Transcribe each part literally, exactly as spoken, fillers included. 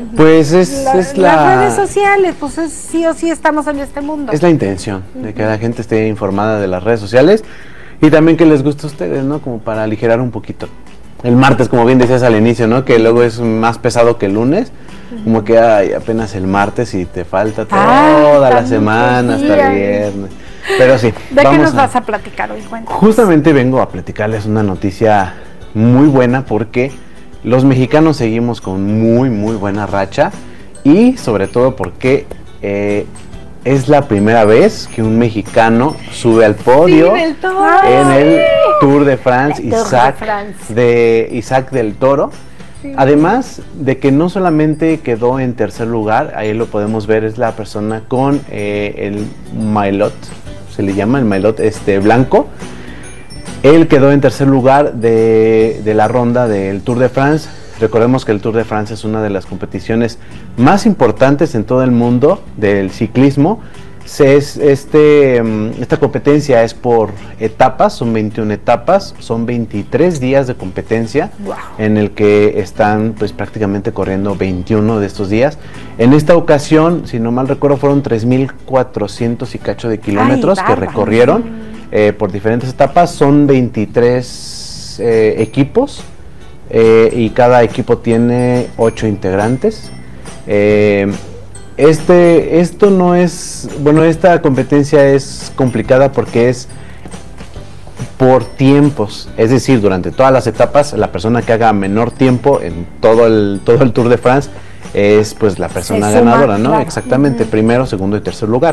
Pues es la, es la... Las redes sociales, pues es, sí o sí estamos en este mundo. Es la intención, uh-huh. de que la gente esté informada de las redes sociales y también que les guste a ustedes, ¿no? Como para aligerar un poquito. El martes, como bien decías al inicio, ¿no? Que luego es más pesado que el lunes. Uh-huh. Como que hay apenas el martes y te falta toda ah, la semana hasta el viernes. Pero sí. ¿De qué nos a... vas a platicar hoy? Cuéntanos. Justamente vengo a platicarles una noticia muy buena porque los mexicanos seguimos con muy, muy buena racha y sobre todo porque eh, es la primera vez que un mexicano sube al podio sí, en el Tour de France, Isaac, de, France. de Isaac del Toro. Sí. Además de que no solamente quedó en tercer lugar, ahí lo podemos ver, es la persona con eh, el maillot, se le llama el maillot este, blanco. Él quedó en tercer lugar de, de la ronda del Tour de France. Recordemos que el Tour de France es una de las competiciones más importantes en todo el mundo del ciclismo. Se es, este, esta competencia es por etapas, son veintiuna etapas, son veintitrés días de competencia, wow. en el que están pues prácticamente corriendo veintiuno de estos días. En esta ocasión, si no mal recuerdo, fueron tres mil cuatrocientos y cacho de kilómetros Ay, que recorrieron eh, por diferentes etapas. Son veintitrés eh, equipos eh, y cada equipo tiene ocho integrantes. Eh, Este, esto no es, bueno, esta competencia es complicada porque es por tiempos, es decir, durante todas las etapas, la persona que haga menor tiempo en todo el, todo el Tour de France es pues la persona ganadora, ¿no? Claro. Exactamente, uh-huh. primero, segundo y tercer lugar.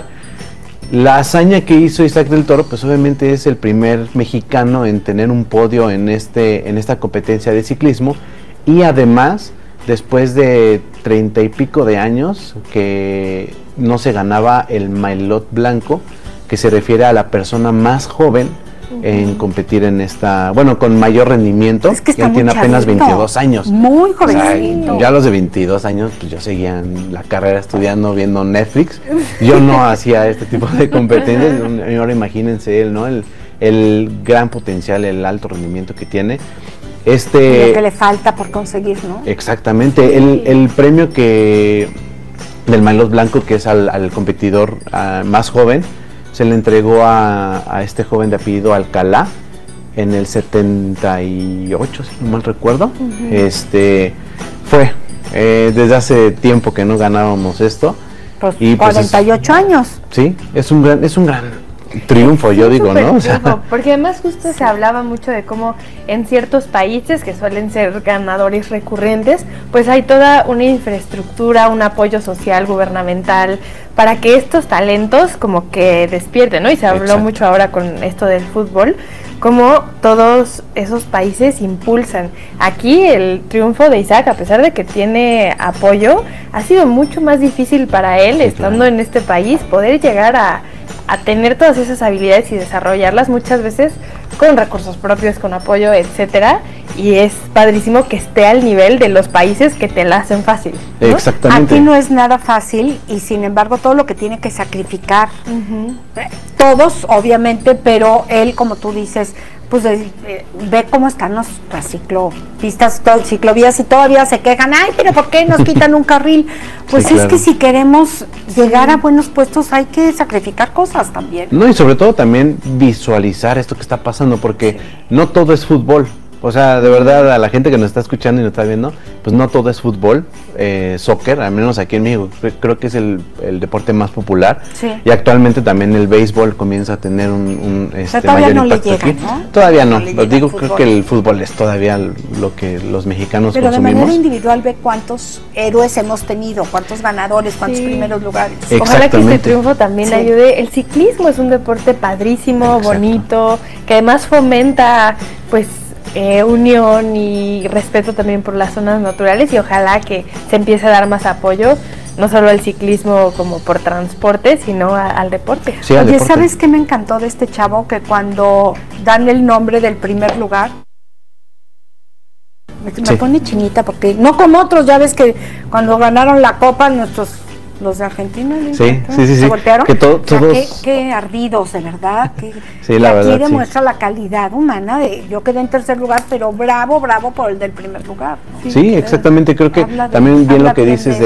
La hazaña que hizo Isaac del Toro, pues obviamente es el primer mexicano en tener un podio en, este, en esta competencia de ciclismo y además, después de treinta y pico de años que no se ganaba el maillot blanco, que se refiere a la persona más joven uh-huh. en competir en esta, bueno, con mayor rendimiento. Es que está ya tiene chavito. Apenas veintidós años. Muy jovencito. O sea, ya a los de veintidós años, pues yo seguía en la carrera estudiando, viendo Netflix. Yo no hacía este tipo de competencias. Ahora imagínense él, ¿no? El, el gran potencial, el alto rendimiento que tiene. Este, y lo que le falta por conseguir, ¿no? Exactamente, sí. el, el premio que del maillot blanco, que es al, al competidor uh, más joven, se le entregó a, a este joven de apellido Alcalá en el setenta y ocho, si no mal recuerdo. Uh-huh. Este fue eh, desde hace tiempo que no ganábamos esto. Pues y cuarenta y ocho pues es, años. Sí, es un gran, es un gran triunfo, yo digo, ¿no? O sea, porque además justo se hablaba mucho de cómo en ciertos países que suelen ser ganadores recurrentes, pues hay toda una infraestructura, un apoyo social, gubernamental, para que estos talentos como que despierten, ¿no? Y se habló Exacto. mucho ahora con esto del fútbol, cómo todos esos países impulsan. Aquí el triunfo de Isaac, a pesar de que tiene apoyo, ha sido mucho más difícil para él, sí, estando claro. en este país, poder llegar a a tener todas esas habilidades y desarrollarlas muchas veces con recursos propios, con apoyo, etcétera, y es padrísimo que esté al nivel de los países que te la hacen fácil, ¿no? Exactamente. Aquí no es nada fácil y sin embargo todo lo que tiene que sacrificar, uh-huh. todos obviamente, pero él, como tú dices, pues eh, ve cómo están los, las ciclopistas, todo, ciclovías y todavía se quejan, ay, pero ¿por qué nos quitan un carril? Pues sí, es claro. que si queremos llegar a buenos puestos hay que sacrificar cosas también. No, y sobre todo también visualizar esto que está pasando, porque sí. no todo es fútbol. O sea, de verdad, a la gente que nos está escuchando y nos está viendo, pues no todo es fútbol, eh, soccer, al menos aquí en México, creo que es el, el deporte más popular. Sí. Y actualmente también el béisbol comienza a tener un, un este, mayor no impacto le llega, aquí. ¿No? Todavía no, no lo digo, creo que el fútbol es todavía lo que los mexicanos Pero consumimos. Pero de manera individual ve cuántos héroes hemos tenido, cuántos ganadores, cuántos sí. primeros lugares. Ojalá que este triunfo también sí. ayude. El ciclismo es un deporte padrísimo, Exacto. bonito, que además fomenta, pues, Eh, unión y respeto también por las zonas naturales, y ojalá que se empiece a dar más apoyo, no solo al ciclismo como por transporte, sino a, al deporte. Sí, al Oye, deporte. ¿sabes qué me encantó de este chavo? Que cuando dan el nombre del primer lugar, me, me sí. pone chinita, porque no como otros, ya ves que cuando ganaron la copa nuestros los de Argentina, ¿no? Sí, sí, sí, sí. ¿Se voltearon? Que to, todos... o sea, qué, qué ardidos, de verdad. Que, sí, la verdad, aquí demuestra sí. la calidad humana. De, yo quedé en tercer lugar, pero bravo, bravo por el del primer lugar, ¿no? Sí, sí exactamente. Creo que también bien lo que dices de